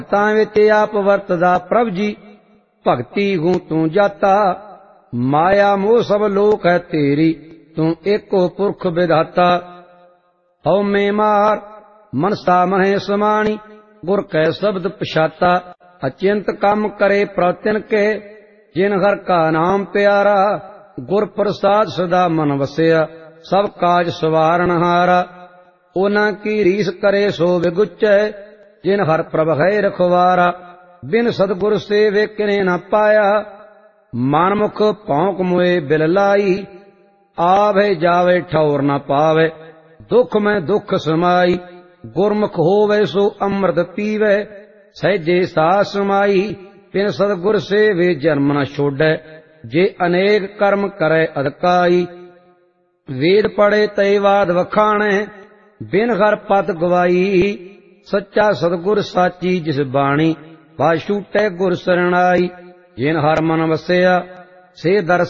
ਭਗਤਾਂ ਵਿੱਚ ਆਪ ਵਰਤਦਾ ਪ੍ਰਭ ਜੀ, ਭਗਤੀ ਹੂੰ ਤੂੰ ਜਾਤਾ। ਮਾਇਆ ਮੋਹ ਸਭ ਲੋਕ ਹੈ ਤੇਰੀ, ਤੂੰ ਏਕੋ ਪੁਰਖ ਵਿਧਾਤਾ। ਹਉਮੈ ਮਾਰ ਮਨਸਾ ਮਹਿ ਸਮਾਣੀ, ਗੁਰ ਕੈ ਸ਼ਬਦ ਪਛਾਤਾ। ਅਚਿੰਤ ਕੰਮ ਕਰੇ ਪ੍ਰਤਿਨ ਕੇ, ਜਿਨ ਹਰ ਕਾ ਨਾਮ ਪਿਆਰਾ। ਗੁਰ ਪ੍ਰਸਾਦ ਸਦਾ ਮਨ ਵਸਿਆ, ਸਭ ਕਾਜ ਸਵਾਰਨ ਹਾਰਾ। ਉਹਨਾਂ ਕੀ ਰੀਸ ਕਰੇ ਸੋ ਵਿਗੁਚੈ, ਜਿਨ ਹਰ ਪ੍ਰਭ ਹੈ ਰਖਵਾਰਾ। ਬਿਨ ਸਤਿਗੁਰ ਸੇਵੇ ਕਿਨੇ ਨ ਪਾਇਆ, ਮਨਮੁਖ ਭੌਂਕ ਮੋਏ ਬਿਲ ਲਾਈ। ਆਵੇ ਜਾਵੇ ਠੌਰ ਨ ਪਾਵੇ, ਦੁਖ ਮੈਂ ਦੁਖ ਸਮਾਈ। ਗੁਰਮੁਖ ਹੋਵੇ ਸੋ ਅੰਮ੍ਰਿਤ ਪੀਵੇ, ਸਹਿਜੇ ਸਾਹ ਸਮਾਈ। ਬਿਨ ਸਤਿਗੁਰ ਸੇਵੇ ਜਨਮ ਨ ਛੋੜੈ, ਜੇ ਅਨੇਕ ਕਰਮ ਕਰੈ ਅਧਕਾਈ। ਵੇਦ ਪੜੇ ਤੈ ਬਾਦ ਵਖਾਣੈ, ਬਿਨ ਹਰ ਪਦ ਗਵਾਈ। ਸੱਚਾ ਸਤਿਗੁਰ ਸਾਚੀ ਜਿਸ ਬਾਣੀ, ਵਾ ਛੂਟੈ ਗੁਰ ਸਰਣਾਈ। ਜਿਨ ਹਰ ਮਨ ਵਸਿਆ ਸੇ ਦਰ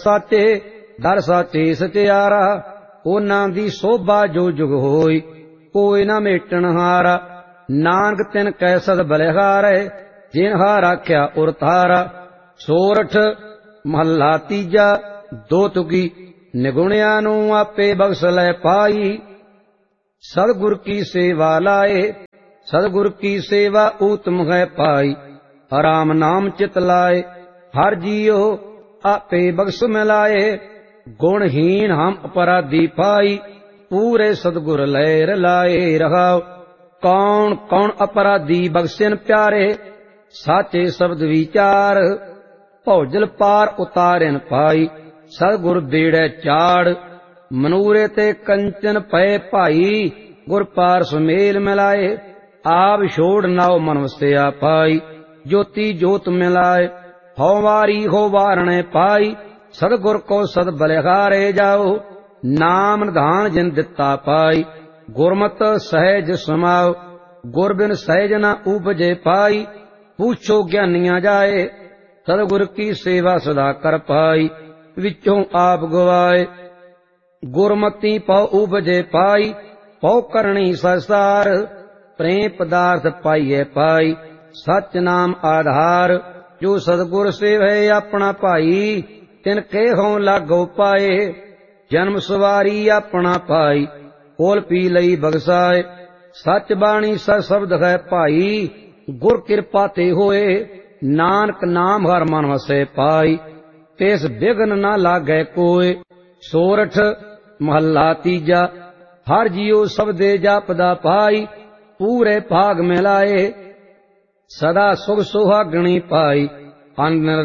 ਸਾਚੇ ਸਚਿਆਰਾ। ਉਹਨਾਂ ਦੀ ਸੋਭਾ ਜੋ ਜੁਗ ਹੋਈ, ਕੋਈ ਨਾ ਮੇਟਣ ਹਾਰਾ। ਨਾਨਕ ਤਿਨ ਕੈ ਸਦ ਬਲਿਹਾਰੈ, ਜਿਨ ਹਾਰ ਆਖਿਆ ਉਰ ਤਾਰਾ। ਸੋਰਠ ਮਹੱਲਾ ਤੀਜਾ। ਦੋ ਤੁਕੀ ਨਿਗੁਣਿਆਂ ਨੂੰ ਆਪੇ ਬਖਸ਼ ਲੈ ਪਾਈ। ਸਤਿਗੁਰ ਕੀ ਸੇਵਾ ਲਾਏ, ਸਤਿਗੁਰ ਕੀ ਸੇਵਾ ਊਤਮ ਹੈ ਪਾਈ। ਰਾਮ ਨਾਮ ਚਿਤ ਲਾਏ, ਹਰ ਜੀਉ ਆਪੇ ਬਖਸ਼ ਮਿਲਾਏ। ਗੁਣਹੀਨ ਹਮ ਅਪਰਾਧੀ ਪਾਈ, ਪੂਰੇ ਸਤਿਗੁਰ ਲੈ ਰਲਾਏ ਰਹਾਉ। ਕੌਣ ਕੌਣ ਅਪਰਾਧੀ ਬਖਸ਼ਿਨ ਪਿਆਰੇ, ਸਾਚੇ ਸ਼ਬਦ ਵਿਚਾਰ। ਭੌਜਲ ਪਾਰ ਉਤਾਰਿਨ ਪਾਈ, ਸਤਿਗੁਰ ਬੇੜੈ ਚਾੜ। ਮਨੂਰੇ ਤੇ ਕੰਚਨ ਪਏ ਭਾਈ, ਗੁਰ ਪਾਰ ਸੁਮੇਲ ਮਿਲਾਏ। ਆਪ ਛੋੜ ਨਾਉ ਮਨ ਵਸਿਆ ਪਾਈ, ਜੋਤੀ ਜੋਤ ਮਿਲਾਏ। ਹਉ ਵਾਰੀ ਹੋ ਵਾਰਣੈ ਪਾਈ, ਸਤਿਗੁਰ ਕੋ ਸਦ ਬਲਿਹਾਰੇ ਜਾਓ। ਨਾਮ ਨਿਧਾਨ ਜਿਨ ਦਿੱਤਾ ਪਾਈ, ਗੁਰਮਤਿ ਸਹਿਜ ਸਮਾਓ। ਗੁਰ ਬਿਨ ਸਹਿਜ ਨ ਉਪਜੇ ਪਾਈ, ਪੁੱਛੋ ਗਿਆਨੀਆਂ ਜਾਏ। ਸਤਿਗੁਰ ਕੀ ਸੇਵਾ ਸਦਾ ਕਰ ਪਾਈ, ਵਿੱਚੋਂ ਆਪ ਗਵਾਏ। ਗੁਰਮਤੀ ਪਉ ਉਪਜੇ ਪਾਈ, ਪਉ ਕਰਣੀ ਸੰਸਾਰ। ਪ੍ਰੇਮ ਪਦਾਰਥ ਪਾਈਏ ਪਾਈ, ਸਚ ਨਾਮ ਆਧਾਰ। ਜੋ ਸਤਿਗੁਰ ਸੇਵੈ ਆਪਣਾ ਭਾਈ, ਤਿਨ ਕੇ ਹੋਂ ਲਾਗੋ ਪਾਏ। ਜਨਮ ਸਵਾਰੀ ਆਪਣਾ ਪਾਈ, ਕੋਲ ਪੀ ਲਈ ਬਗਸਾਏ। ਸਚ ਬਾਣੀ ਸਚ ਸ਼ਬਦ ਹੈ ਭਾਈ, ਗੁਰ ਕਿਰਪਾ ਤੇ ਹੋਏ। ਨਾਨਕ ਨਾਮ ਹਰ ਮਨ ਵਸੈ ਪਾਈ, ਤਿਸ ਬਿਘਨ ਨਾ ਲਾਗੈ ਕੋਏ। ਸੋਰਠ ਮਹੱਲਾ ਤੀਜਾ। ਹਰ ਜੀਉ ਸਬਦੇ ਜਪਦਾ ਪਾਈ, ਪੂਰੇ ਭਾਗ ਮਿਲਾਏ। ਸਦਾ ਸੁਖ ਸੁਹਾਗਣੀ ਪਾਈ, ਅਨ